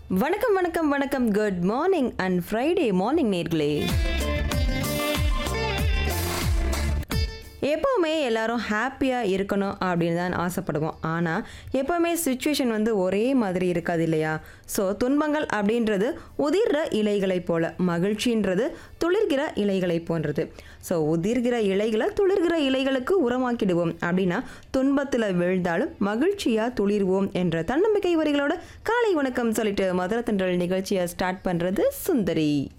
வணக்கம் வணக்கம் வணக்கம். Good morning and Friday morning நேர்களே. எப்போவுமே எல்லாரும் ஹாப்பியாக இருக்கணும் அப்படின்னு தான் ஆசைப்படுவோம். ஆனால் எப்போவுமே சுச்சுவேஷன் ஒரே மாதிரி இருக்காது இல்லையா? ஸோ துன்பங்கள் அப்படின்றது உதிர்கிற இலைகளை போல, மகிழ்ச்சின்றது துளிர்கிற இலைகளை போன்றது. ஸோ உதிர்கிற இலைகளை துளிர்கிற இலைகளுக்கு உரமாக்கிடுவோம் அப்படின்னா துன்பத்தில் விழுந்தாலும் மகிழ்ச்சியாக துளிர்வோம் என்ற தன்னம்பிக்கை வரிகளோட காலை வணக்கம் சொல்லிட்டு மதுரை தென்றல் நிகழ்ச்சியை ஸ்டார்ட் பண்ணுறது சுந்தரி.